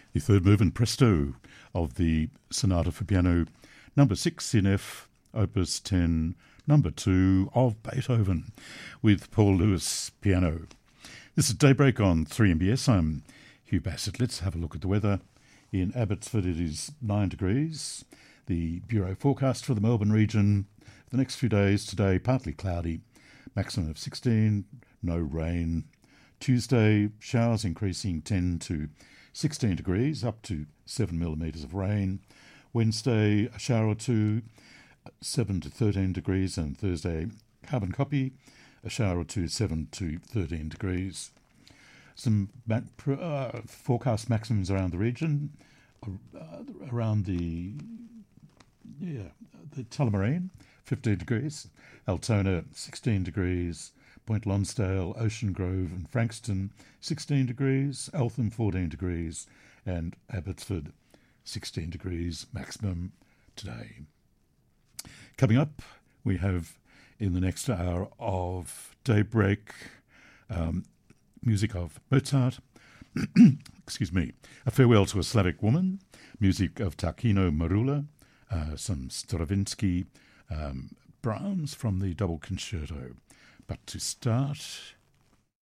The third movement, Presto, of the Sonata for Piano, number 6 in F, Opus 10, number 2 of Beethoven, with Paul Lewis piano. This is Daybreak on 3MBS. I'm Hugh Bassett. Let's have a look at the weather. In Abbotsford it is 9 degrees. The Bureau forecast for the Melbourne region for the next few days: today partly cloudy, maximum of 16, no rain. Tuesday, showers increasing 10 to 16 degrees, up to 7 millimetres of rain. Wednesday, a shower or two, 7 to 13 degrees. And Thursday, carbon copy, a shower or two, 7 to 13 degrees. Some forecast maximums around the region, around the Tullamarine, 15 degrees. Altona, 16 degrees. Point Lonsdale, Ocean Grove and Frankston, 16 degrees. Eltham, 14 degrees. And Abbotsford, 16 degrees maximum today. Coming up, we have in the next hour of Daybreak music of Mozart, excuse me, A Farewell to a Slavic Woman, music of Tarquino Marula, some Stravinsky, Brahms from the double concerto. But to start,